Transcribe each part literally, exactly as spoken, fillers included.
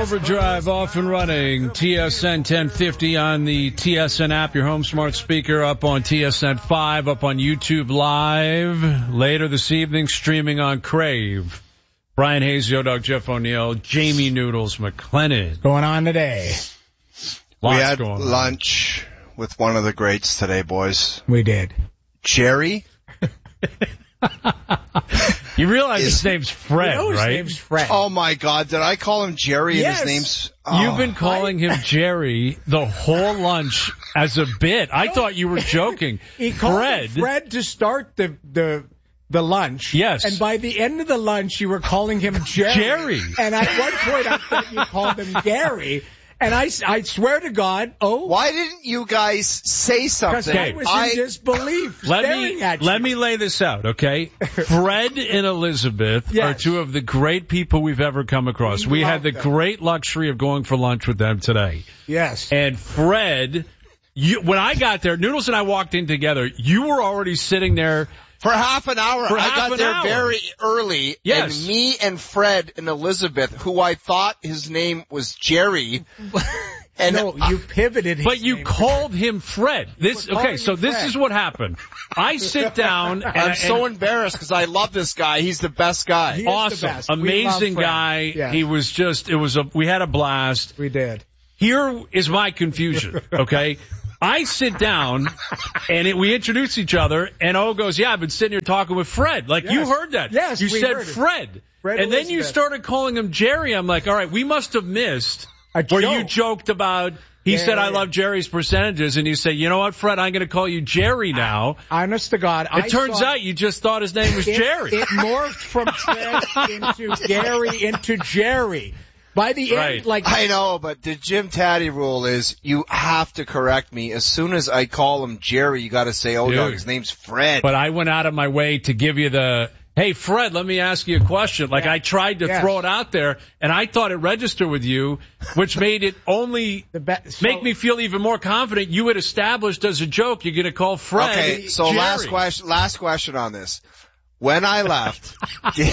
Overdrive off and running. T S N ten fifty on the T S N app, your home smart speaker, up on T S N five, up on YouTube Live. Later this evening, streaming on Crave. Brian Hayes, Yo-Dog, Jeff O'Neill, Jamie Noodles McLennan. What's going on today? Lots we had lunch with one of the greats today, boys. We did. Jerry? You realize his name's Fred, you know his right? His name's Fred. Oh, my God. Did I call him Jerry yes. and his name's... Oh. You've been calling him Jerry the whole lunch as a bit. I thought you were joking. He called Fred. Fred to start the, the the lunch. Yes. And by the end of the lunch, you were calling him Jerry. Jerry. And at one point, I thought you called him Gary. And I, I swear to God, oh. Why didn't you guys say something? Because I was in I, disbelief let staring me, at you. Let me lay this out, okay? Fred and Elizabeth yes. are two of the great people we've ever come across. We, we had the them. great luxury of going for lunch with them today. Yes. And Fred, you, when I got there, Noodles and I walked in together, you were already sitting there. For half an hour. For I half got an there hour. very early. Yes. And me and Fred and Elizabeth, who I thought his name was Jerry. And no, you pivoted his But you name. called him Fred. This okay, so this Fred. is what happened. I sit down and I'm and, so embarrassed because I love this guy. He's the best guy. He is awesome, the best. We amazing love Fred. guy. Yes. He was just it was a we had a blast. We did. Here is my confusion, okay? I sit down, and it, we introduce each other, and O goes, yeah, I've been sitting here talking with Fred. Like, yes. you heard that. Yes, You we said heard it. Fred. Fred and then you Elizabeth. started calling him Jerry. I'm like, all right, we must have missed A where joke. you joked about, he Yeah, said, I yeah. love Jerry's percentages, and you say, you know what, Fred, I'm going to call you Jerry now. Honest to God, It I turns saw, out you just thought his name was it, Jerry. It morphed from Fred into Gary into Jerry. By the Right. end, like I know, but the Jim Taddy rule is you have to correct me. As soon as I call him Jerry, you got to say, oh, Dude. no, his name's Fred. But I went out of my way to give you the, hey, Fred, let me ask you a question. Like, Yeah. I tried to Yes. throw it out there, and I thought it registered with you, which made it only the be- so, make me feel even more confident you had established as a joke you're going to call Fred Okay, so Jerry. last question, last question on this. When I left, did,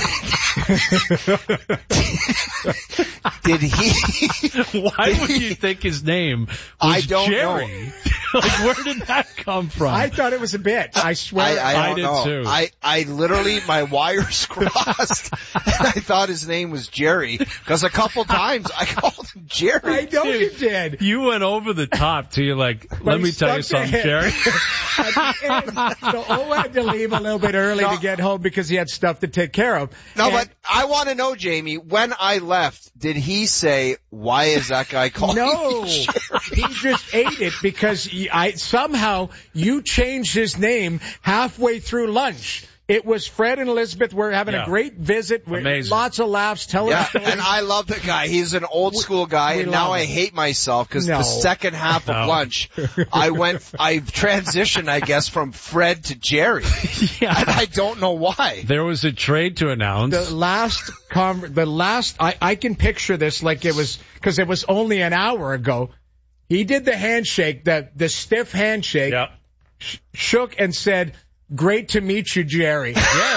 did he? Why would you think his name was I don't Jerry? Like, where did that come from? I thought it was a bit. I swear. I, I, I don't did know. too. I, I literally, my wires crossed, and I thought his name was Jerry, because a couple times I called him Jerry. I know you Dude, did. You went over the top to you like, let he me tell you stuck to something, him. Jerry. At the end, so O had to leave a little bit early No. to get home because he had stuff to take care of. No, And- but I want to know, Jamie, when I left, did he say, why is that guy calling No, me Jerry? he just ate it because he, I somehow you changed his name halfway through lunch. It was Fred and Elizabeth were having Yeah. a great visit with Amazing. lots of laughs, telling Yeah, stories. and I love the guy. He's an old school guy, we and now love I him. hate myself because No. the second half of No. lunch, I went, I transitioned, I guess, from Fred to Jerry, Yeah. and I don't know why. There was a trade to announce. The last, con- the last, I, I can picture this like it was, because it was only an hour ago. He did the handshake, the the stiff handshake, Yep. sh- shook and said, "Great to meet you, Jerry."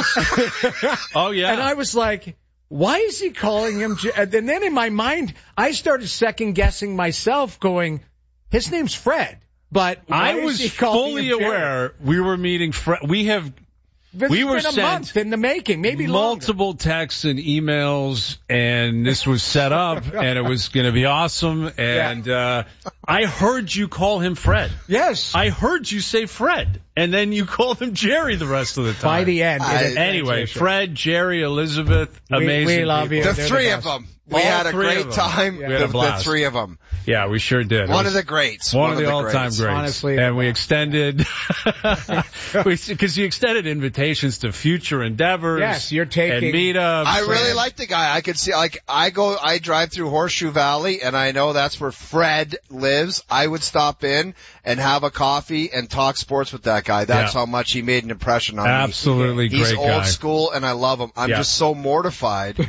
Yes. Oh, yeah. And I was like, why is he calling him? Jer-? And then in my mind, I started second guessing myself, going, his name's Fred. But why I is was he calling fully him Jerry? aware we were meeting Fred. We have This we has were been a sent month in the making, maybe longer. multiple texts and emails, and this was set up, and it was going to be awesome. And uh, I heard you call him Fred. Yes. I heard you say Fred, and then you called him Jerry the rest of the time. By the end. I- it- Anyway, transition. Fred, Jerry, Elizabeth, We- amazing we love people. you. The They're three the of best. them. We All had a three great of them. time. We had a the, the blast. three of them. Yeah, we sure did. It One was of the greats. One, of the, the all-time greats. greats. Honestly, and we yeah. extended, because you extended invitations to future endeavors. Yes, you're taking- and meetups. I really and- like the guy. I could see, like, I go, I drive through Horseshoe Valley, and I know that's where Fred lives. I would stop in and have a coffee and talk sports with that guy. That's Yeah. how much he made an impression on me. Absolutely He's great old guy. school, and I love him. I'm Yeah. just so mortified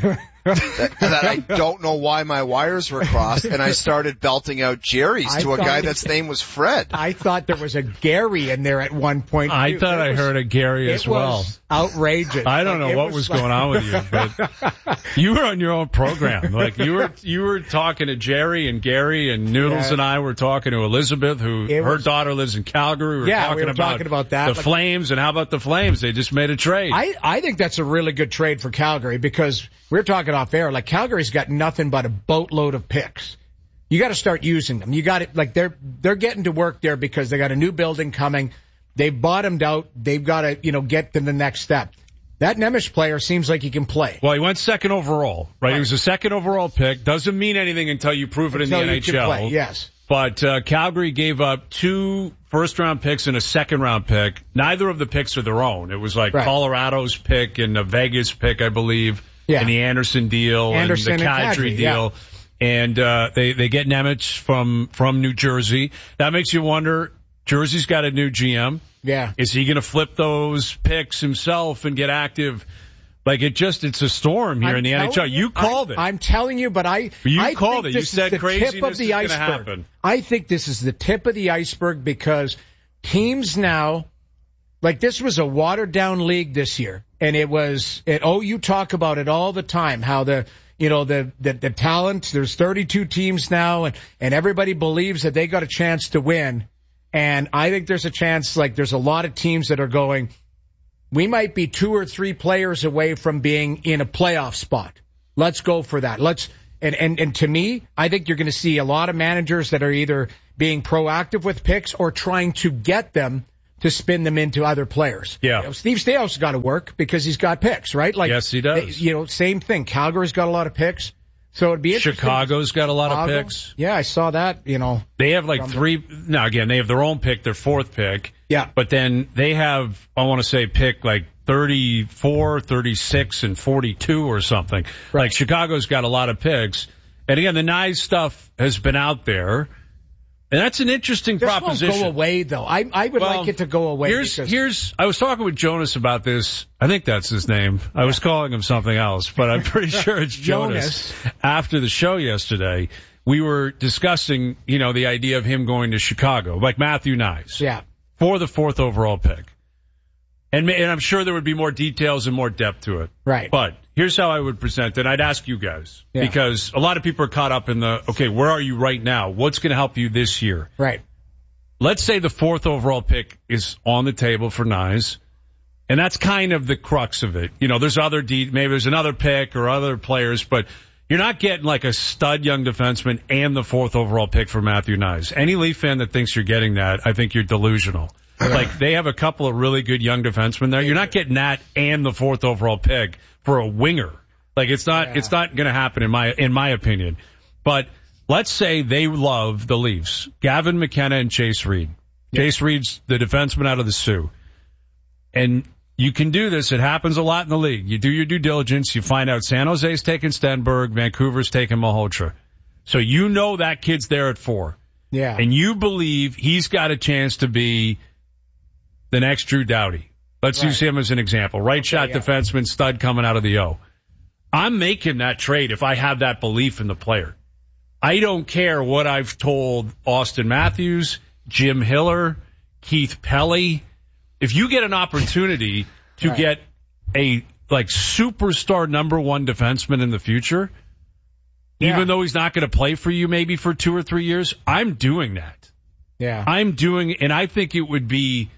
that, that I don't know why my wires were crossed, and I started belting out Jerry's I to a guy it, that's name was Fred. I thought there was a Gary in there at one point. I too. thought it I was, heard a Gary as it well. Was outrageous. I don't like, know what was, was going like... on with you, but you were on your own program. Like you were, you were talking to Jerry and Gary, and Noodles yeah. and I were talking to Elizabeth, who it her was, daughter lives in Calgary. We were yeah, talking we were about talking about that. The like, Flames, and how about the Flames? They just made a trade. I I think that's a really good trade for Calgary because we're talking off air. Like Calgary's got nothing but a boatload of picks. You got to start using them. You got it. Like they're they're getting to work there because they got a new building coming. They've bottomed out. They've got to you know get to the next step. That Nemish player seems like he can play. Well, he went second overall, right? right? He was a second overall pick. Doesn't mean anything until you prove it until in the you N H L. Can play, yes. But uh, Calgary gave up two first-round picks and a second-round pick. Neither of the picks are their own. It was like right. Colorado's pick and a Vegas pick, I believe, yeah. and the Anderson deal Anderson and the and Kadri Kadri, deal. Yeah. And uh, they they get Nemec from from New Jersey. That makes you wonder. Jersey's got a new G M. Yeah, is he going to flip those picks himself and get active? Like it just, it's a storm here I'm in the N H L. You, you called I, it. I'm telling you, but I, you I called think it. You this said is the craziness tip of the is going to iceberg. happen. I think this is the tip of the iceberg because teams now, like this was a watered down league this year, and it was. It, oh, you talk about it all the time. How the you know the the, the talent. There's thirty-two teams now, and and everybody believes that they got a chance to win. And I think there's a chance. Like there's a lot of teams that are going. We might be two or three players away from being in a playoff spot. Let's go for that. Let's and and and to me, I think you're going to see a lot of managers that are either being proactive with picks or trying to get them to spin them into other players. Yeah. You know, Steve Staios got to work because he's got picks, right? Like yes, he does. They, you know, same thing. Calgary's got a lot of picks. So it'd be interesting. Chicago's got a lot Chicago, of picks. Yeah, I saw that, you know. They have like three. Now, again, they have their own pick, their fourth pick. Yeah. But then they have, I want to say, pick like thirty-four, thirty-six, and forty-two or something. Right. Like Chicago's got a lot of picks. And again, the nice stuff has been out there. And that's an interesting this proposition. Won't go away, though. I, I would well, like it to go away. Here's, because... here's, I was talking with Jonas about this. I think that's his name. I was calling him something else, but I'm pretty sure it's Jonas. Jonas. After the show yesterday, we were discussing, you know, the idea of him going to Chicago, like Matthew Knies. Yeah. For the fourth overall pick. And, and I'm sure there would be more details and more depth to it. Right. But here's how I would present it. I'd ask you guys. Yeah. Because a lot of people are caught up in the, okay, where are you right now? What's going to help you this year? Right. Let's say the fourth overall pick is on the table for Knies. And that's kind of the crux of it. You know, there's other, de- maybe there's another pick or other players, but you're not getting like a stud young defenseman and the fourth overall pick for Matthew Knies. Any Leaf fan that thinks you're getting that, I think you're delusional. Like, they have a couple of really good young defensemen there. You're not getting that and the fourth overall pick for a winger. Like, it's not, yeah. it's not going to happen in my, in my opinion. But let's say they love the Leafs. Gavin McKenna and Chase Reed. Yeah. Chase Reed's the defenseman out of the Sioux. And you can do this. It happens a lot in the league. You do your due diligence. You find out San Jose's taking Stenberg. Vancouver's taking Malhotra. So you know that kid's there at four. Yeah. And you believe he's got a chance to be the next Drew Doughty. Let's right. use him as an example. Right okay, shot yeah. defenseman, stud coming out of the O. I'm making that trade if I have that belief in the player. I don't care what I've told Austin Matthews, Jim Hiller, Keith Pelly. If you get an opportunity to right. get a like superstar number one defenseman in the future, yeah. even though he's not going to play for you maybe for two or three years, I'm doing that. Yeah. I'm doing, and I think it would be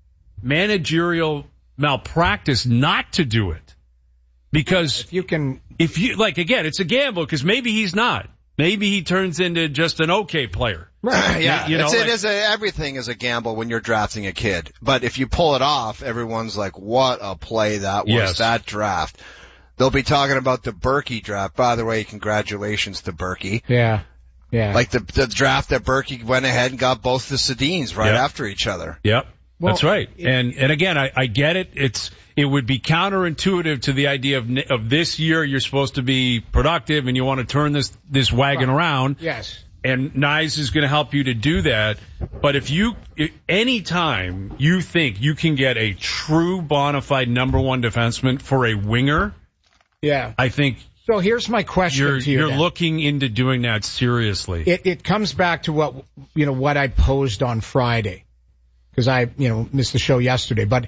managerial malpractice not to do it. Because if you can, if you, like, again, it's a gamble because maybe he's not. Maybe he turns into just an okay player. Right. Yeah, you know, it's, like, it is a, everything is a gamble when you're drafting a kid. But if you pull it off, everyone's like, what a play that was, yes. that draft. They'll be talking about the Berkey draft. By the way, congratulations to Berkey. Yeah. Yeah. Like the, the draft that Berkey went ahead and got both the Sedins right yep. after each other. Yep. Well, That's right. It, and and again, I, I get it. It's it would be counterintuitive to the idea of of this year you're supposed to be productive and you want to turn this this wagon right. around. Yes. And Knies is going to help you to do that. But if you any time you think you can get a true bona fide number one defenseman for a winger, yeah, I think So here's my question you're, to you. You're then. looking into doing that seriously. It, it comes back to what, you know, what I posed on Friday, because I, you know, missed the show yesterday. But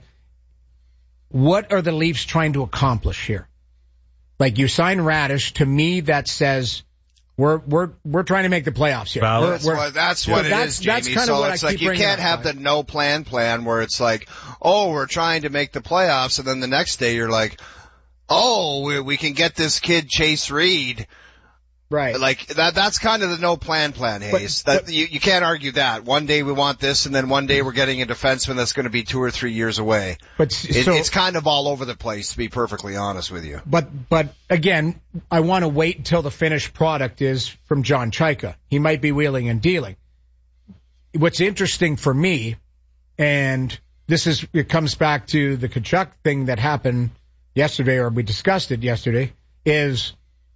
what are the Leafs trying to accomplish here? Like, you sign Radish, to me that says we're we're we're trying to make the playoffs here. Well, We're- That's we're- what, that's Yeah, what it that's- is, Jamie. that's kinda so what I it's keep like you bringing can't up, have right? the no plan plan where it's like, oh, we're trying to make the playoffs, and then the next day you're like, oh, we, we can get this kid Chase Reed. Right. Like that. That's kind of the no plan plan, Hayes. But- that you, you can't argue that. One day we want this, and then one day we're getting a defenseman that's going to be two or three years away. But It, so, it's kind of all over the place, to be perfectly honest with you. But but again, I want to wait until the finished product is from John Chaika. He might be wheeling and dealing. What's interesting for me, and this is it comes back to the Tkachuk thing that happened yesterday, or we discussed it yesterday, is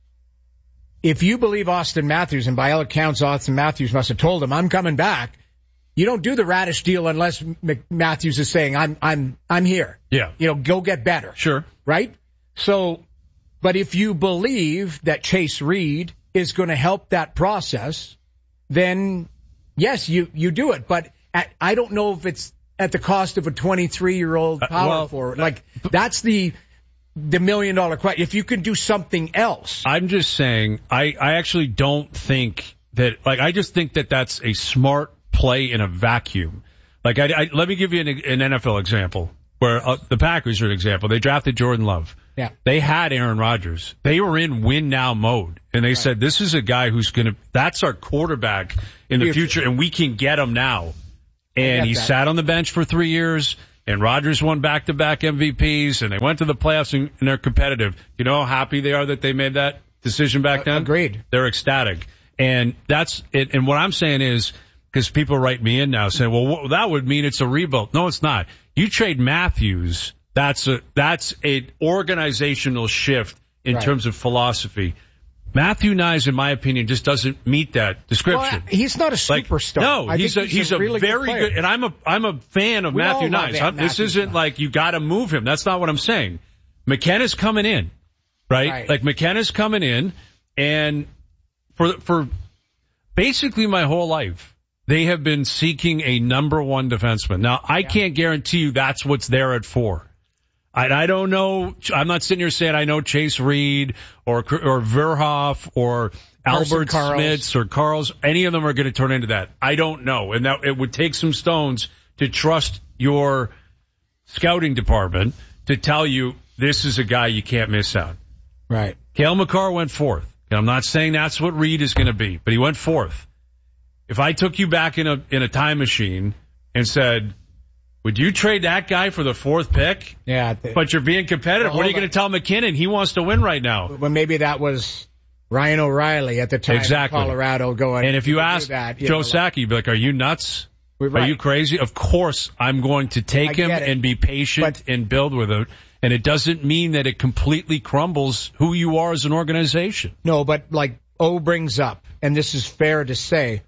if you believe Austin Matthews, and by all accounts Austin Matthews must have told him, I'm coming back, you don't do the Radish deal unless Mc- Matthews is saying, I'm I'm I'm here. Yeah. You know, go get better. Sure. Right? So, but if you believe that Chase Reed is going to help that process, then yes, you, you do it. But at, I don't know if it's at the cost of a twenty-three-year-old Uh, power well, forward. Like, that's the the million-dollar question. If you can do something else. I'm just saying, I, I actually don't think that, like, I just think that that's a smart play in a vacuum. Like, I, I let me give you an, an N F L example where uh, the Packers are an example. They drafted Jordan Love. Yeah. They had Aaron Rodgers. They were in win now mode. And they right. said, this is a guy who's going to, that's our quarterback in the future, and we can get him now. And he that. sat on the bench for three years, and Rodgers won back-to-back M V Ps, and they went to the playoffs, and, and they're competitive. You know how happy they are that they made that decision back then? Agreed. They're ecstatic. And that's it. And what I'm saying is, because people write me in now saying, well, what, that would mean it's a rebuild. No, it's not. You trade Matthews, that's a, that's an organizational shift in right. terms of philosophy. Matthew Nyes, in my opinion, just doesn't meet that description. Well, he's not a superstar. Like, no, I he's a he's, he's a, a really very good, good, and I'm a I'm a fan of we Matthew Nyes. I'm, this isn't Nyes. like you got to move him. That's not what I'm saying. McKenna's coming in, right? right? Like McKenna's coming in, and for for basically my whole life, they have been seeking a number one defenseman. Now, I yeah. can't guarantee you that's what's there at four. I, I don't know. I'm not sitting here saying I know Chase Reed or or Verhoff or Albert Smits or Carls. Any of them are going to turn into that. I don't know. And that it would take some stones to trust your scouting department to tell you this is a guy you can't miss out. Right. Cale Makar went fourth. And I'm not saying that's what Reed is going to be, but he went fourth. If I took you back in a in a time machine and said, would you trade that guy for the fourth pick? Yeah. The, but you're being competitive. well, what are you going to tell McKinnon? He wants to win right now. Well, maybe that was Ryan O'Reilly at the time exactly. in Colorado going. And if you ask that, you Joe know, Sakic, you'd be like, are you nuts? Right. Are you crazy? Of course I'm going to take him and be patient but, and build with him. And it doesn't mean that it completely crumbles who you are as an organization. No, but like O brings up, and this is fair to say,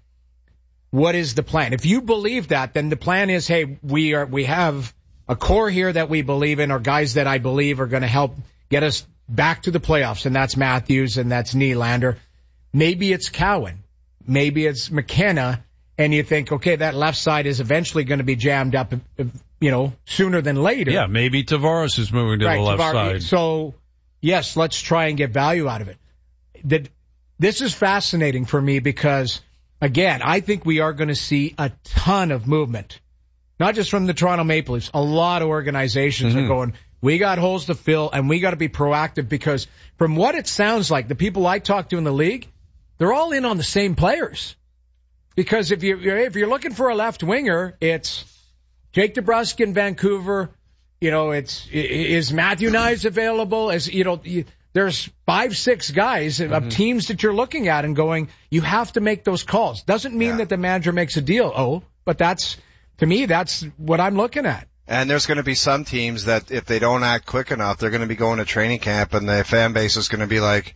what is the plan? If you believe that, then the plan is, hey, we are we have a core here that we believe in, or guys that I believe are going to help get us back to the playoffs, and that's Matthews and that's Nylander. Maybe it's Cowan. Maybe it's McKenna, and you think, okay, that left side is eventually going to be jammed up, you know, sooner than later. Yeah, maybe Tavares is moving to right, the left Tavares. side. So, yes, let's try and get value out of it. That This is fascinating for me because, again, I think we are going to see a ton of movement, not just from the Toronto Maple Leafs. A lot of organizations mm-hmm. are going, we got holes to fill, and we got to be proactive because from what it sounds like, the people I talk to in the league, they're all in on the same players. Because if you're, if you're looking for a left winger, it's Jake DeBrusk in Vancouver. You know, it's, is Matthew Nyes available? Is, you know, you, there's five, six guys mm-hmm. of teams that you're looking at and going, you have to make those calls. Doesn't mean yeah. that the manager makes a deal, oh, but that's, to me, that's what I'm looking at. And there's going to be some teams that if they don't act quick enough, they're going to be going to training camp and the fan base is going to be like,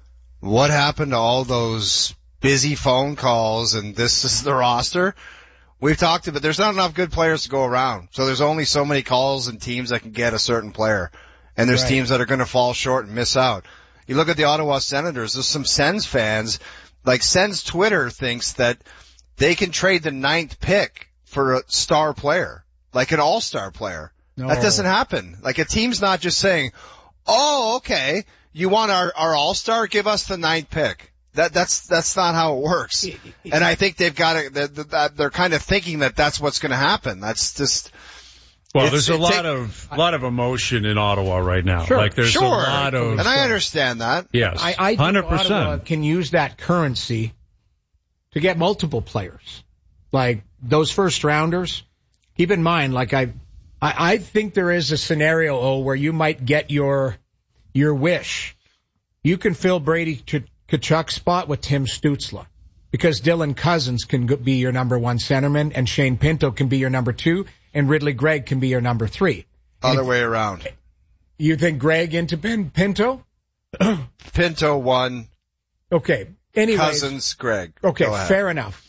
what happened to all those busy phone calls and this is the roster? We've talked about, there's not enough good players to go around. So there's only so many calls and teams that can get a certain player. And there's right. teams that are going to fall short and miss out. You look at the Ottawa Senators, there's some Sens fans, like Sens Twitter thinks that they can trade the ninth pick for a star player, like an all-star player. No. That doesn't happen. Like a team's not just saying, oh, okay, you want our, our all-star? Give us the ninth pick. That, that's, that's not how it works. And I think they've got to, they're, they're kind of thinking that that's what's going to happen. That's just, well, there's a lot of, lot of emotion in Ottawa right now. Sure, like there's sure. a lot of, and I understand that. Yes. I, I think one hundred percent. Ottawa can use that currency to get multiple players. Like those first rounders, keep in mind, like I, I, I think there is a scenario, oh, where you might get your, your wish. You can fill Brady Tkachuk's spot with Tim Stützle because Dylan Cousins can be your number one centerman and Shane Pinto can be your number two and Ridley Gregg can be your number three. Other way around. You think Gregg into Pin, Pinto? Pinto one. Okay. Anyways, Cousins, Gregg. Okay, fair enough.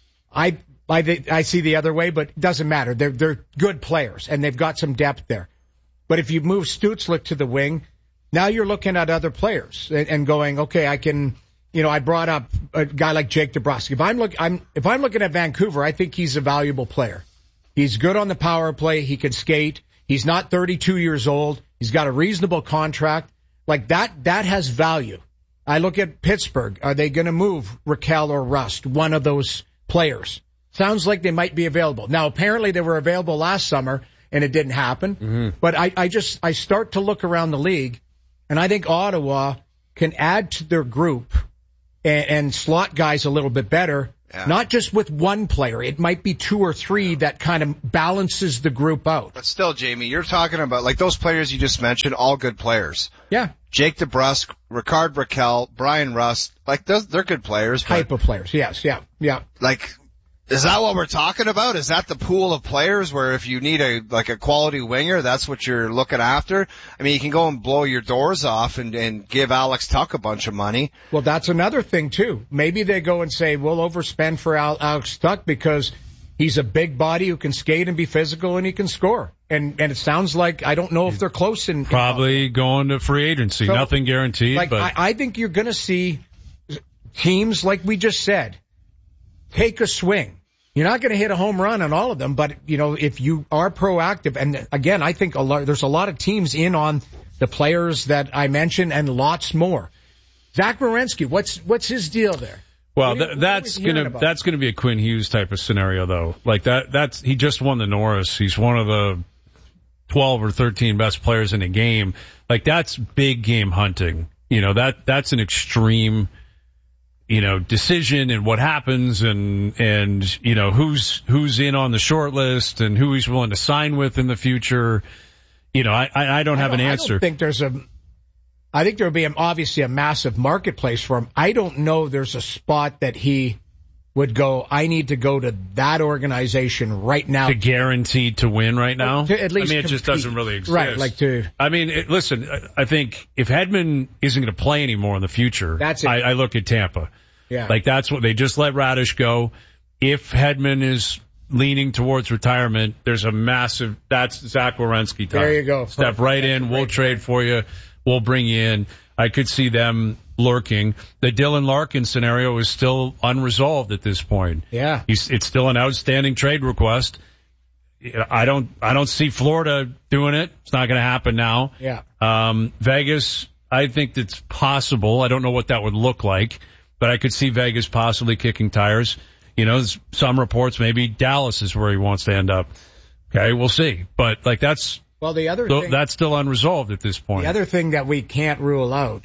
I, I, I see the other way, but it doesn't matter. They're, they're good players and they've got some depth there. But if you move Stützle to the wing, now you're looking at other players and, and going, okay, I can, you know, I brought up a guy like Jake DeBrusk. If I'm look, I'm, if I'm looking at Vancouver, I think he's a valuable player. He's good on the power play. He can skate. He's not thirty-two years old. He's got a reasonable contract. Like that, that has value. I look at Pittsburgh. Are they going to move Raquel or Rust? One of those players. Sounds like they might be available. Now, apparently they were available last summer and it didn't happen. Mm-hmm. But I, I just, I start to look around the league and I think Ottawa can add to their group and, and slot guys a little bit better. Yeah. Not just with one player. It might be two or three that kind of balances the group out. But still, Jamie, you're talking about, like, those players you just mentioned, all good players. Yeah. Jake DeBrusk, Ricard Raquel, Brian Rust, like, those, they're good players. Type of players, yes, yeah, yeah. Like, is that what we're talking about? Is that the pool of players where if you need a, like a quality winger, that's what you're looking after? I mean, you can go and blow your doors off and, and give Alex Tuch a bunch of money. Well, that's another thing too. Maybe they go and say, we'll overspend for Al- Alex Tuch because he's a big body who can skate and be physical and he can score. And, and it sounds like, I don't know if they're close in. Probably in going to free agency. So, nothing guaranteed, like, but I, I think you're going to see teams, like we just said, take a swing. You're not going to hit a home run on all of them, but, you know, if you are proactive, and again, I think a lot, there's a lot of teams in on the players that I mentioned and lots more. Zach Werenski, what's, what's his deal there? Well, th- that's gonna, that's gonna be a Quinn Hughes type of scenario though. Like that, that's, he just won the Norris. He's one of the twelve or thirteen best players in the game. Like that's big game hunting. You know, that, that's an extreme, you know, decision and what happens and, and, you know, who's, who's in on the short list and who he's willing to sign with in the future. You know, I, I, I don't have I don't, an answer. I don't think there's a, I think there would be a, obviously a massive marketplace for him. I don't know there's a spot that he would go, I need to go to that organization right now. To guaranteed to win right now? To at least I mean, it compete. just doesn't really exist. Right, like to... I mean, it, listen, I think if Hedman isn't going to play anymore in the future, that's it. I, I look at Tampa. Yeah. Like that's what, they just let Radish go. If Hedman is leaning towards retirement, there's a massive, that's Zach Werenski time. There you go. Step Perfect. right That's in, we'll great trade point. for you, we'll bring you in. I could see them lurking. The Dylan Larkin scenario is still unresolved at this point. Yeah. He's, it's still an outstanding trade request. I don't, I don't see Florida doing it. It's not going to happen now. Yeah. Um, Vegas, I think it's possible. I don't know what that would look like, but I could see Vegas possibly kicking tires. You know, some reports maybe Dallas is where he wants to end up. Okay, we'll see. But like that's, well, the other th- thing, that's still unresolved at this point. The other thing that we can't rule out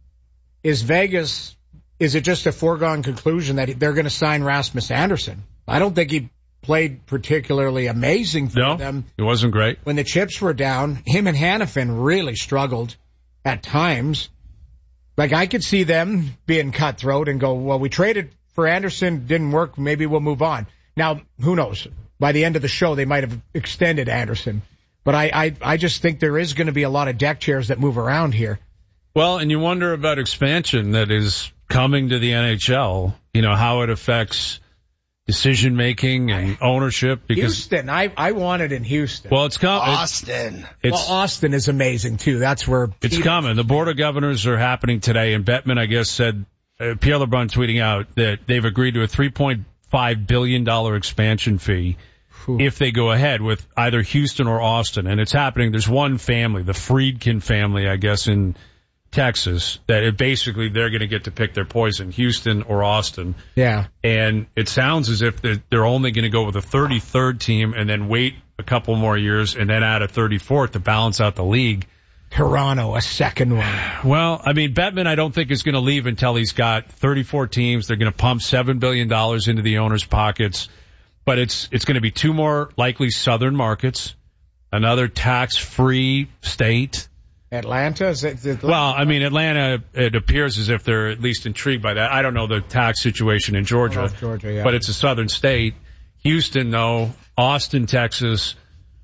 is Vegas. Is it just a foregone conclusion that they're going to sign Rasmus Anderson? I don't think he played particularly amazing for no, them. It wasn't great. When the chips were down, him and Hannafin really struggled at times. Like I could see them being cutthroat and go, well, we traded for Anderson, didn't work, maybe we'll move on. Now, who knows? By the end of the show, they might have extended Anderson. But I, I, I just think there is going to be a lot of deck chairs that move around here. Well, and you wonder about expansion that is coming to the N H L, you know, how it affects decision making and ownership. Because Houston, I I want it in Houston. Well, it's coming. Austin. It's, well, Austin is amazing too. That's where it's Peter- coming. The Board of Governors are happening today, and Bettman, I guess, said uh, Pierre LeBrun tweeting out that they've agreed to a three point five billion dollars expansion fee if they go ahead with either Houston or Austin. And it's happening. There's one family, the Friedkin family, I guess, in Texas, that it basically they're going to get to pick their poison, Houston or Austin. Yeah. And it sounds as if they're, they're only going to go with a thirty-third team and then wait a couple more years and then add a thirty-fourth to balance out the league. Toronto, a second one. Well, I mean, Bettman I don't think is going to leave until he's got thirty-four teams. They're going to pump seven billion dollars into the owners' pockets. But it's it's going to be two more likely southern markets, another tax-free state. Atlanta? Is it, is it Well, I mean, Atlanta, it appears as if they're at least intrigued by that. I don't know the tax situation in Georgia, Oh, Georgia, yeah. but it's a southern state. Houston, though. Austin, Texas.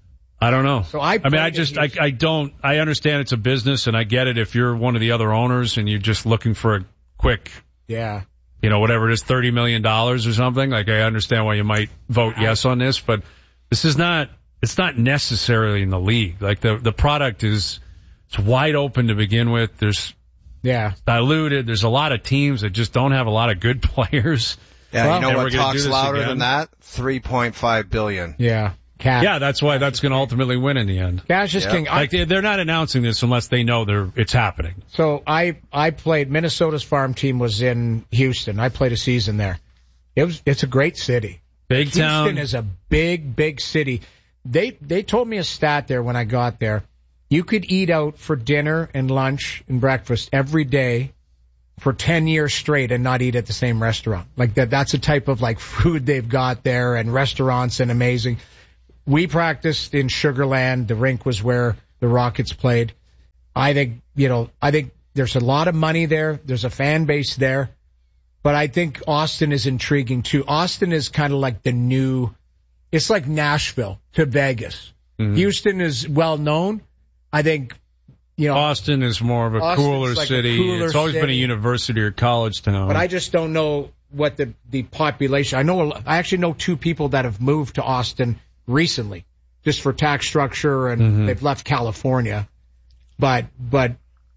I don't know. So I, I mean, I just, I, I don't, I understand it's a business, and I get it if you're one of the other owners and you're just looking for a quick, yeah. you know, whatever it is, thirty million dollars or something. Like, I understand why you might vote yes on this, but this is not, it's not necessarily in the league. Like, the, the product is, it's wide open to begin with. There's yeah diluted. There's a lot of teams that just don't have a lot of good players. Yeah, well, you know what talks louder again. than that? three point five billion dollars. Yeah. Cash. Yeah, that's why that's going to ultimately win in the end. Cash is yeah. king. Like, they, they're not announcing this unless they know they're it's happening. So I I played, Minnesota's farm team was in Houston. I played a season there. It was it's a great city. Big Houston town. Houston is a big big city. They they told me a stat there when I got there. You could eat out for dinner and lunch and breakfast every day for ten years straight and not eat at the same restaurant. Like that that's the type of like food they've got there, and restaurants and amazing. We practiced in Sugar Land. The rink was where the Rockets played. I think, you know, I think there's a lot of money there. There's a fan base there. But I think Austin is intriguing too. Austin is kind of like the new, it's like Nashville to Vegas. Mm-hmm. Houston is well known. I think, you know. Austin is more of a Austin's cooler like city. A cooler it's always city. been a university or college town. But I just don't know what the, the population, I know, I actually know two people that have moved to Austin recently, just for tax structure, and mm-hmm. they've left California. But, but,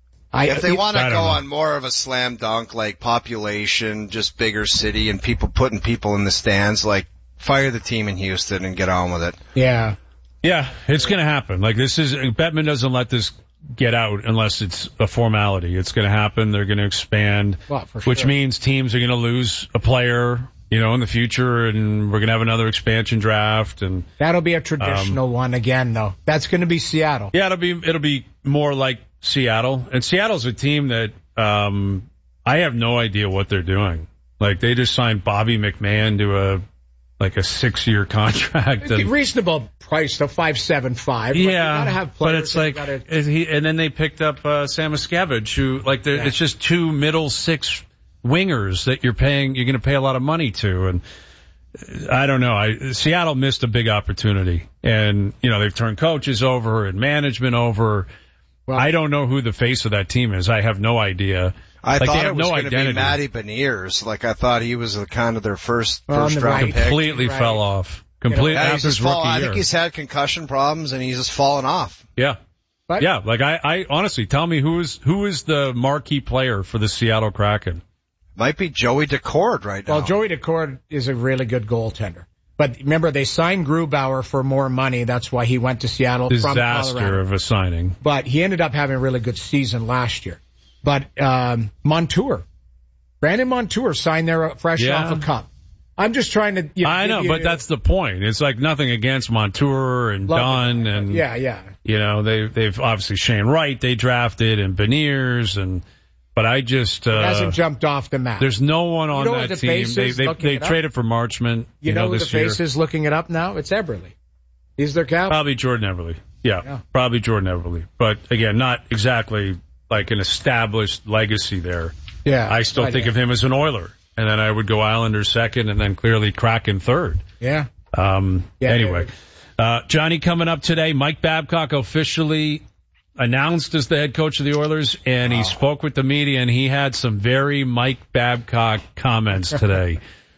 I, if they want to go know. on more of a slam dunk, like population, just bigger city, and people putting people in the stands, like fire the team in Houston and get on with it. Yeah. Yeah, it's going to happen. Like, this is, Bettman doesn't let this get out unless it's a formality. It's going to happen. They're going to expand, well, for sure. which means teams are going to lose a player, you know, in the future, and we're going to have another expansion draft. And that'll be a traditional um, one again, though. That's going to be Seattle. Yeah, it'll be it'll be more like Seattle. And Seattle's a team that um I have no idea what they're doing. Like, they just signed Bobby McMahon to a like a six year contract. And, reasonable price, though, five seven five. Yeah, but, you gotta have but it's like, gotta... he, and then they picked up uh, Sam Miscavige, who like yeah. it's just two middle six wingers that you're paying, you're going to pay a lot of money to. And I don't know. I, Seattle missed a big opportunity, and, you know, they've turned coaches over and management over. Well, I don't know who the face of that team is. I have no idea. I like, thought it was no going to be Matty Beniers. Like, I thought he was kind of their first, well, first the round right. pick. Completely right. fell off. Completely, yeah, after his fall, rookie I year. think he's had concussion problems, and he's just fallen off. Yeah. But, yeah, like I, I honestly, tell me who is who is the marquee player for the Seattle Kraken? Might be Joey Decord right now. Well, Joey Decord is a really good goaltender. But remember, they signed Grubauer for more money. That's why he went to Seattle from Disaster Colorado. of a signing. But he ended up having a really good season last year. But um, Montour, Brandon Montour signed there fresh Yeah. off a cup. I'm just trying to. You know, I know, you, but that's the point. It's like nothing against Montour and Dunn, and yeah, yeah. You know, they they've obviously Shane Wright they drafted, and Beniers, and but I just uh, it hasn't jumped off the map. There's no one on you know that the team. They they they traded for Marchment. You, you know, know who this the year. face is looking it up now? It's Eberle. He's their cap. Probably Jordan Eberle. Yeah, yeah, probably Jordan Eberle. But again, not exactly like an established legacy there. Yeah, I still think yeah. of him as an Oiler. And then I would go Islanders second, and then clearly Kraken third. Yeah. Um, yeah anyway, uh, Johnny coming up today. Mike Babcock officially announced as the head coach of the Oilers, and he wow. spoke with the media, and he had some very Mike Babcock comments today.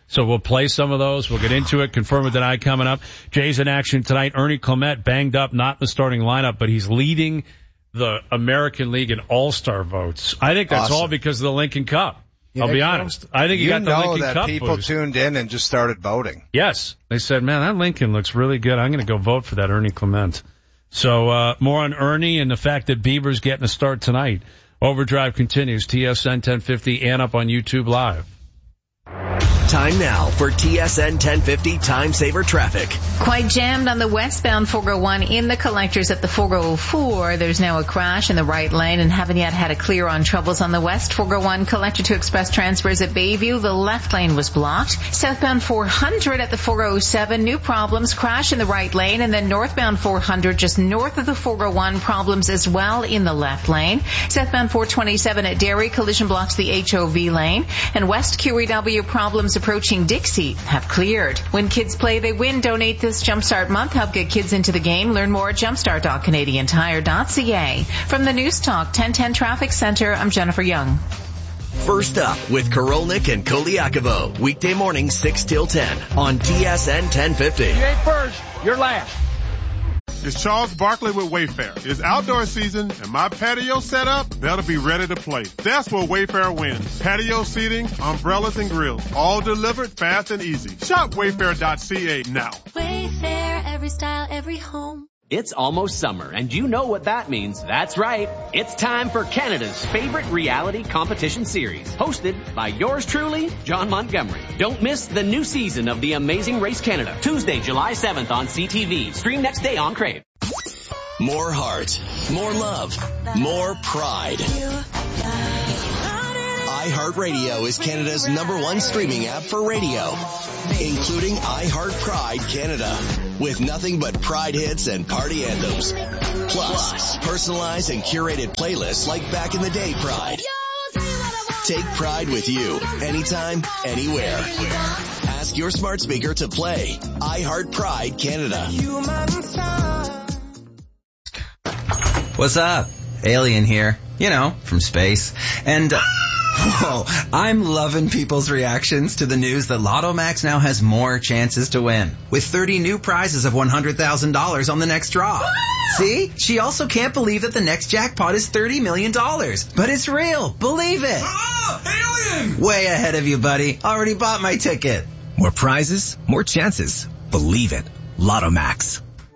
So we'll play some of those. We'll get into it. Confirm or deny coming up. Jay's in action tonight. Ernie Clement banged up, not in the starting lineup, but he's leading the American League in All-Star votes. I think that's awesome. All because of the Lincoln Cup. You I'll be so? honest. I think he you got the know Lincoln that Cup people boost. tuned in and just started voting. Yes. They said, man, that Lincoln looks really good. I'm going to go vote for that Ernie Clement. So uh more on Ernie and the fact that Bieber's getting a start tonight. Overdrive continues. T S N ten fifty and up on YouTube Live. Time now for T S N ten fifty Time Saver Traffic. Quite jammed on the westbound four oh one in the collectors at the four oh four. There's now a crash in the right lane and haven't yet had a clear on troubles on the west four oh one collector to express transfers at Bayview. The left lane was blocked. Southbound four hundred at the four oh seven. New problems. Crash in the right lane. And then northbound four hundred just north of the four oh one. Problems as well in the left lane. Southbound four twenty-seven at Derry. Collision blocks the H O V lane. And west Q E W problems approaching Dixie have cleared. When kids play, they win. Donate this Jumpstart month. Help get kids into the game. Learn more at jumpstart dot canadian tire dot c a. From the News Talk ten ten Traffic Center, I'm Jennifer Young. First up with Korolnik and Koliakovo. Weekday morning six till ten on T S N ten fifty. You ain't first, you're last. It's Charles Barkley with Wayfair. It's outdoor season, and my patio set up, that'll be ready to play. That's where Wayfair wins. Patio seating, umbrellas, and grills. All delivered fast and easy. Shop wayfair dot c a now. Wayfair, every style, every home. It's almost summer, and you know what that means. That's right. It's time for Canada's favorite reality competition series, hosted by yours truly, John Montgomery. Don't miss the new season of The Amazing Race Canada, Tuesday, July seventh on C T V. Stream next day on Crave. More heart, more love, more pride. iHeartRadio is Canada's number one streaming app for radio, including iHeart Pride Canada, with nothing but Pride hits and party anthems. Plus, personalized and curated playlists like Back in the Day Pride. Take Pride with you, anytime, anywhere. Ask your smart speaker to play iHeart Pride Canada. What's up? Alien here. You know, from space. And... Uh, Whoa, I'm loving people's reactions to the news that Lotto Max now has more chances to win, with thirty new prizes of one hundred thousand dollars on the next draw. See? She also can't believe that the next jackpot is thirty million dollars. But it's real. Believe it. Oh, alien! Way ahead of you, buddy. Already bought my ticket. More prizes, more chances. Believe it. Lotto Max.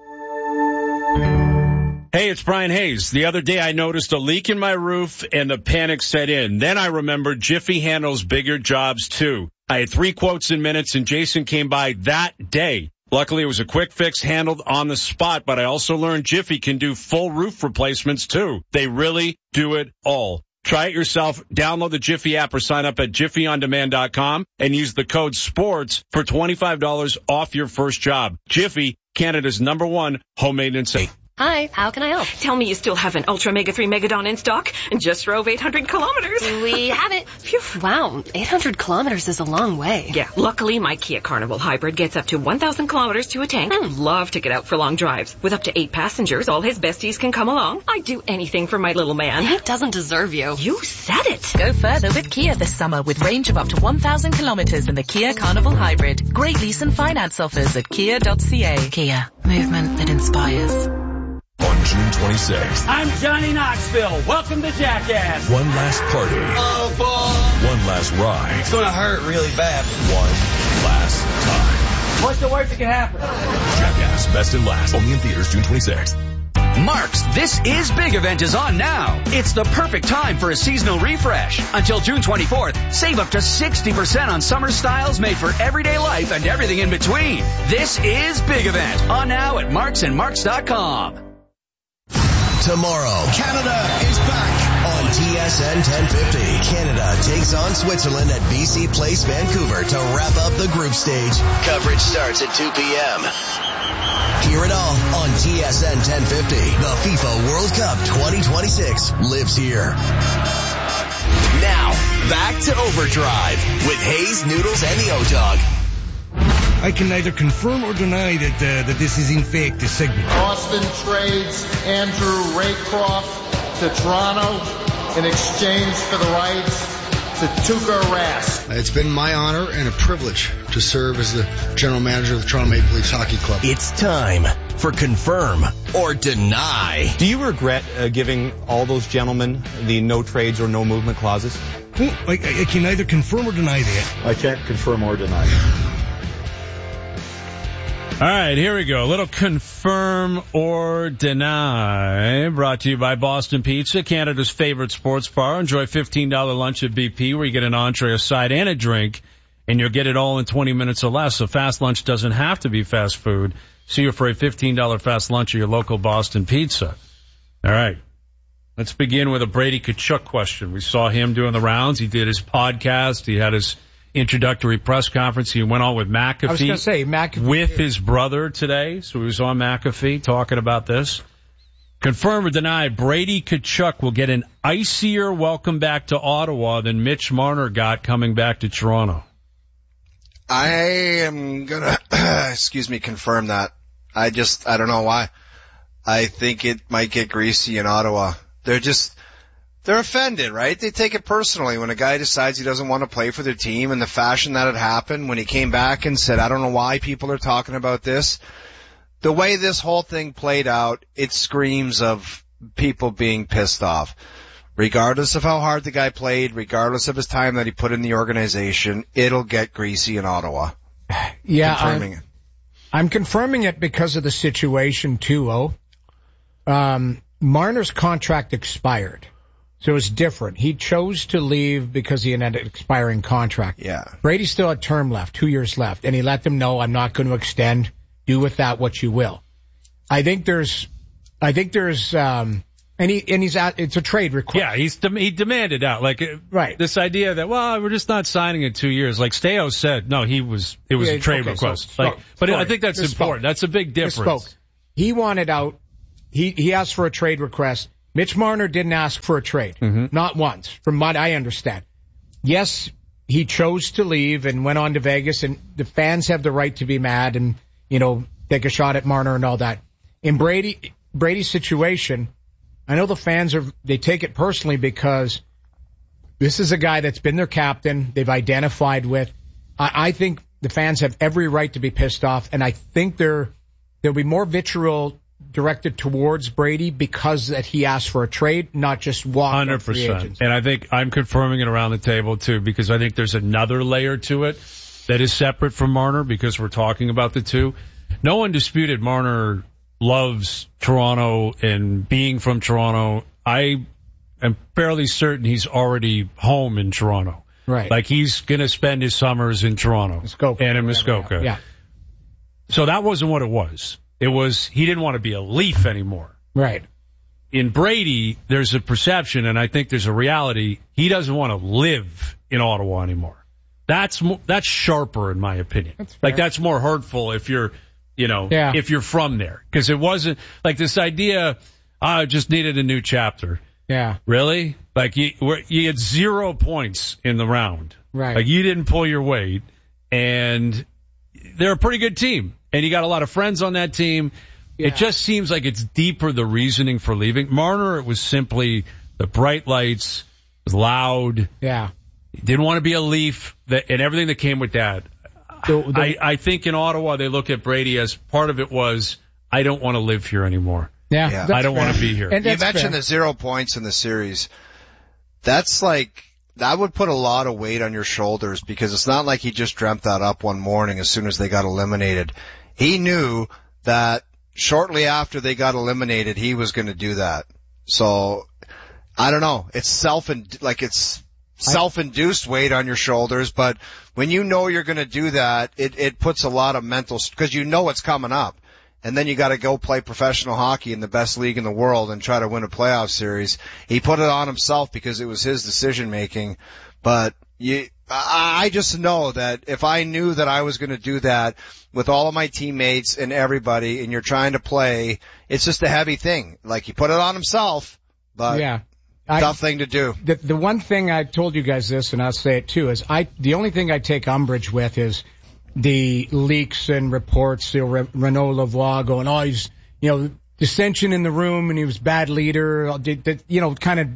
Hey, it's Brian Hayes. The other day I noticed a leak in my roof and the panic set in. Then I remembered Jiffy handles bigger jobs too. I had three quotes in minutes and Jason came by that day. Luckily it was a quick fix handled on the spot, but I also learned Jiffy can do full roof replacements too. They really do it all. Try it yourself. Download the Jiffy app or sign up at jiffy on demand dot com and use the code SPORTS for twenty-five dollars off your first job. Jiffy, Canada's number one home maintenance aid. Hi, how can I help? Tell me you still have an Ultra Mega three Megadon in stock and just drove eight hundred kilometers. We have it. Phew. Wow, eight hundred kilometers is a long way. Yeah, luckily my Kia Carnival Hybrid gets up to one thousand kilometers to a tank. Mm. Love to get out for long drives. With up to eight passengers, all his besties can come along. I'd do anything for my little man. He doesn't deserve you. You said it. Go further with Kia this summer with range of up to one thousand kilometers in the Kia Carnival Hybrid. Great lease and finance offers at kia dot c a. Kia, movement that inspires. On June twenty-sixth. I'm Johnny Knoxville. Welcome to Jackass. One last party. Oh, boy. One last ride. It's gonna hurt really bad. One last time. What's the worst that can happen? Jackass Best and Last. Only in theaters June twenty-sixth. Mark's This Is Big event is on now. It's the perfect time for a seasonal refresh. Until June twenty-fourth, save up to sixty percent on summer styles made for everyday life and everything in between. This Is Big event on now at marks and marks dot com. Tomorrow, Canada is back on T S N ten fifty. Canada takes on Switzerland at B C Place, Vancouver to wrap up the group stage. Coverage starts at two p.m. Hear it all on T S N ten fifty. The FIFA World Cup twenty twenty-six lives here. Now, back to Overdrive with Hayes, Noodles, and the O-Dog. I can neither confirm or deny that uh, that this is in fact a segment. Austin trades Andrew Raycroft to Toronto in exchange for the rights to Tuukka Rask. It's been my honor and a privilege to serve as the general manager of the Toronto Maple Leafs Hockey Club. It's time for Confirm or Deny. Do you regret uh, giving all those gentlemen the no trades or no movement clauses? Well, I, I can neither confirm or deny that. I can't confirm or deny. All right, here we go. A little confirm or deny. Brought to you by Boston Pizza, Canada's favorite sports bar. Enjoy fifteen dollars lunch at B P where you get an entree, a side, and a drink, and you'll get it all in twenty minutes or less. So fast lunch doesn't have to be fast food. See you for a fifteen dollars fast lunch at your local Boston Pizza. All right. Let's begin with a Brady Tkachuk question. We saw him doing the rounds. He did his podcast. He had his introductory press conference. He went on with McAfee. I was going to say, McAfee. With his brother today. So he was on McAfee talking about this. Confirm or deny, Brady Tkachuk will get an icier welcome back to Ottawa than Mitch Marner got coming back to Toronto. I am going to, excuse me, confirm that. I just, I don't know why. I think it might get greasy in Ottawa. They're just, they're offended, right? They take it personally when a guy decides he doesn't want to play for their team, and the fashion that had happened when he came back and said, I don't know why people are talking about this. The way this whole thing played out, it screams of people being pissed off. Regardless of how hard the guy played, regardless of his time that he put in the organization, it'll get greasy in Ottawa. Yeah, confirming I'm, it. I'm confirming it because of the situation too, oh. Um, Marner's contract expired. So it's different. He chose to leave because he had an expiring contract. Yeah. Brady still had term left, two years left, and he let them know, I'm not going to extend. Do with that what you will. I think there's, I think there's, um, and he, and he's at, it's a trade request. Yeah, he's, he demanded out. Like, right. This idea that, well, we're just not signing in two years. Like Steo said, no, he was, it was Yeah, a trade okay, request. so, like, spoke, but spoke, I think that's important. spoke. That's a big difference. Spoke. He wanted out. He, he asked for a trade request. Mitch Marner didn't ask for a trade. Mm-hmm. Not once, from what I understand. Yes, he chose to leave and went on to Vegas, and the fans have the right to be mad and, you know, take a shot at Marner and all that. In Brady, Brady's situation, I know the fans are, they take it personally because this is a guy that's been their captain, they've identified with. I, I think the fans have every right to be pissed off, and I think there, there'll be more vitriol directed towards Brady because that he asked for a trade, not just walk one hundred percent. And I think I'm confirming it around the table too, because I think there's another layer to it that is separate from Marner because we're talking about the two. No one disputed Marner loves Toronto and being from Toronto. I am fairly certain he's already home in Toronto. Right. Like he's going to spend his summers in Toronto Muskoka, and in Muskoka. Yeah. So that wasn't what it was. It was he didn't want to be a Leaf anymore. Right. In Brady, there's a perception, and I think there's a reality. He doesn't want to live in Ottawa anymore. That's mo- that's sharper, in my opinion. That's fair. Like that's more hurtful if you're, you know, yeah. if you're from there, because it wasn't like this idea. I just needed a new chapter. Yeah. Really? Like you, you had zero points in the round. Right. Like you didn't pull your weight, and they're a pretty good team. And you got a lot of friends on that team. Yeah. It just seems like it's deeper, the reasoning for leaving. Marner, it was simply the bright lights, it was loud. Yeah. Didn't want to be a Leaf, that, and everything that came with that. The, the, I, I think in Ottawa, they look at Brady as part of it was, I don't want to live here anymore. Yeah. yeah. I don't fair. want to be here. And you mentioned fair. the zero points in the series. That's like, that would put a lot of weight on your shoulders because it's not like he just dreamt that up one morning as soon as they got eliminated. He knew that shortly after they got eliminated, he was going to do that. So, I don't know. It's self, like it's self-induced weight on your shoulders, but when you know you're going to do that, it, it puts a lot of mental, because you know it's coming up. And then you got to go play professional hockey in the best league in the world and try to win a playoff series. He put it on himself because it was his decision making, but you, I just know that if I knew that I was going to do that with all of my teammates and everybody, and you're trying to play, it's just a heavy thing. Like he put it on himself, but yeah, tough I, thing to do. The, the one thing I told you guys this, and I'll say it too, is I the only thing I take umbrage with is the leaks and reports. You know, Renaud Lavoie going, oh, he's you know dissension in the room, and he was bad leader. You know, kind of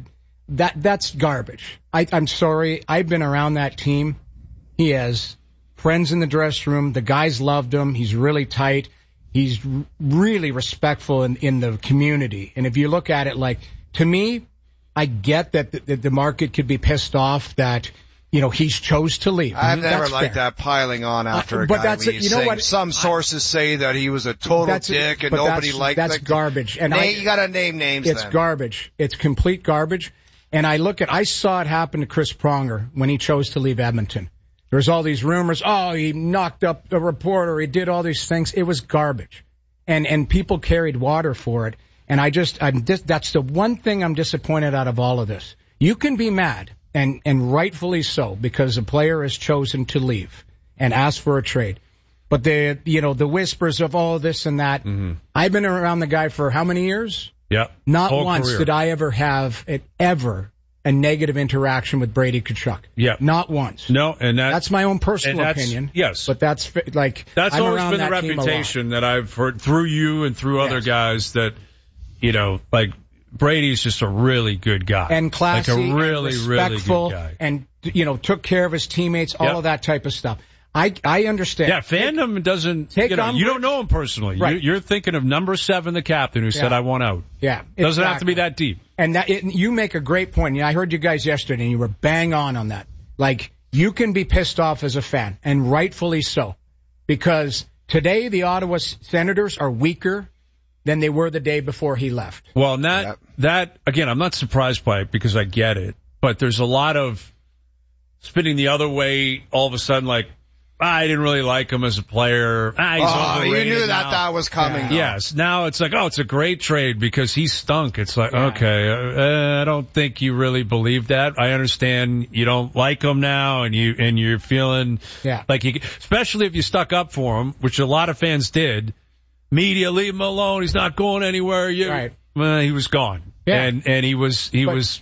that that's garbage. I, I'm sorry. I've been around that team. He has friends in the dressing room. The guys loved him. He's really tight. He's really respectful in, in the community. And if you look at it like, to me, I get that the, the market could be pissed off that, you know, he's chose to leave. I've never that's liked fair. that piling on after Uh, a but guy that's it. leaves. You know saying what? Some sources say that he was a total That's it. dick and But nobody that's, liked That's the, garbage. And Na- I, you got to name names. It's then. garbage. It's complete garbage. And I look at, I saw it happen to Chris Pronger when he chose to leave Edmonton. There's all these rumors. Oh, he knocked up the reporter. He did all these things. It was garbage. And, and people carried water for it. And I just, I'm just, that's the one thing I'm disappointed out of all of this. You can be mad, and, and rightfully so, because a player has chosen to leave and ask for a trade. But the, you know, the whispers of all this and that, mm-hmm. I've been around the guy for how many years? Yeah. Not Whole once career. did I ever have it ever a negative interaction with Brady Tkachuk. Yeah. Not once. No, and that, that's my own personal and that's, opinion. Yes. But that's fi- like, that's I'm always around been the that team a lot. reputation that I've heard through you and through other Yes. guys that, you know, like Brady's just a really good guy. And classy, like a really, and really respectful, good guy. and, you know, took care of his teammates, all Yep. of that type of stuff. I, I understand. Yeah, fandom doesn't, take you know, on you don't know him personally. Right. You, you're thinking of number seven, the captain, who said, Yeah. I want out. Yeah. Doesn't have to exactly. be that deep. And that it, you make a great point. Yeah, I heard you guys yesterday, and you were bang on on that. Like, you can be pissed off as a fan, and rightfully so, because today the Ottawa Senators are weaker than they were the day before he left. Well, and that, Yep. that, again, I'm not surprised by it because I get it, but there's a lot of spinning the other way all of a sudden, like, I didn't really like him as a player. Ah, he's Oh, you overrated knew that now. that was coming. though. Yes. Now it's like, oh, it's a great trade because he stunk. It's like, Yeah. okay, uh, I don't think you really believe that. I understand you don't like him now, and you and you're feeling Yeah. like you, especially if you stuck up for him, which a lot of fans did. Media, leave him alone. He's not going anywhere. You, Right. well, he was gone. Yeah. And and he was he But- was